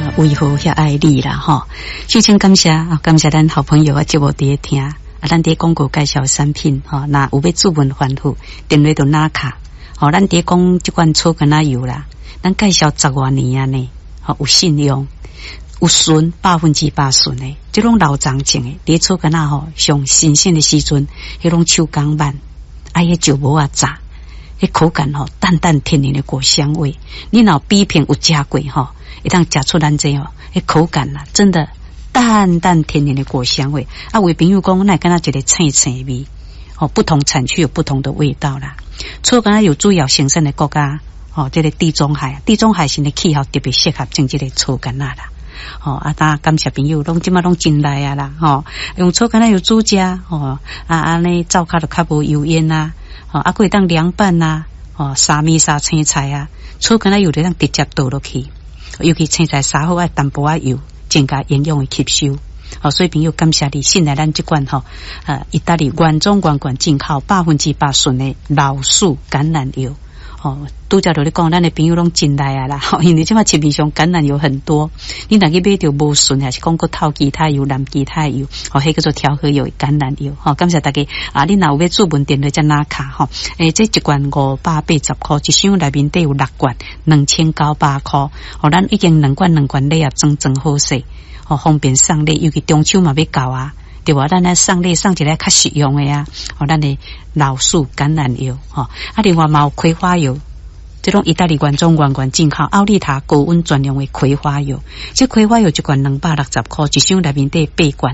为何遐爱你啦吼？首先感谢咱好朋友节目伫听咱伫广告介绍产品那有要注文反复，电话就拿卡咱伫讲即款草根仔油啦，咱介绍10多年啊呢，有信用。有纯100%纯的，这种老长情的，伫草根仔上新鲜的时阵，迄种手工慢，迄就无啊炸，迄口感淡淡甜甜的果香味。你若比平有食过一当食出咱这迄口感啦，真的淡淡甜甜的果香味。为朋友讲，那敢若一个青青味，不同产区有不同的味道啦。草根仔有主要生产的国家，这个地中海型的气候特别适合种这个草根仔啦。感谢朋友，拢即马拢进来啊啦，用草根仔油煮食，安尼灶骹就较无油烟啊，可以当凉拌啊，沙米沙青菜啊，草根仔油就当直接倒落去，尤其青菜沙好爱淡薄仔油，增加营养的吸收。所以朋友感谢你，信赖咱这款意大利原装原罐进口100%纯的老树橄榄油。拄则就咧讲，咱的朋友拢进来啊啦，因为即马市面上橄榄油很多，你若去买着无纯，还是讲个透其他油、蓝其他油，迄叫做调和油橄榄油。感谢大家你若有要注文电话才拿卡这一罐580块，一箱内面底有6罐，2900块。咱已经2罐礼盒装真好势，方便送礼，尤其中秋嘛要到啊。对吧？咱来送礼送一个较实用的啊！咱的老树橄榄油另外嘛有葵花油，这种意大利原装原罐进口奥利塔高温专用的葵花油。这葵花油一罐260块，一箱内面底8罐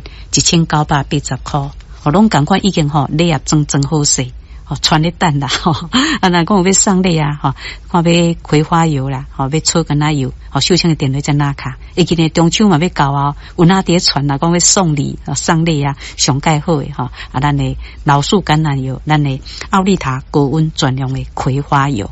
，1980块。拢同款已经礼盒装真好势。传咧等啦若讲有要送礼啊看要葵花油啦要草根仔油首先的电话在哪卡？会记得中秋嘛要到有哪伫传讲要送礼送礼啊，上介好的咱的老树橄榄油，咱的奥利塔高温专用的葵花油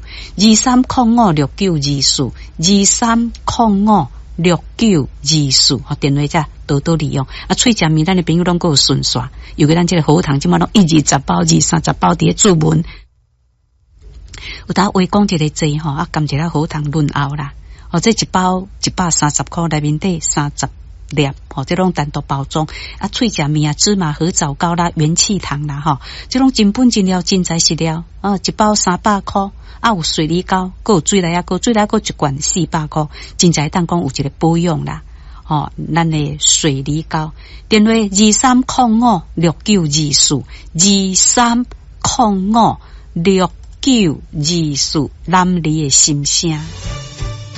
，23056924，23056924，电话才多利用喙食面咱的朋友拢有顺刷，尤其咱这个好糖即马拢120包、230包伫注文。有当话讲一个济甘一个好糖润喉啦。这一包130块，内面底30粒这种单独包装脆食面芝麻合枣糕啦、元气糖啦这种真本真料真材实料一包300块有水梨膏，还有水梨膏一罐400块，真材当讲有一个保养啦咱的水梨膏，电话23056924，23056924，南里的心声。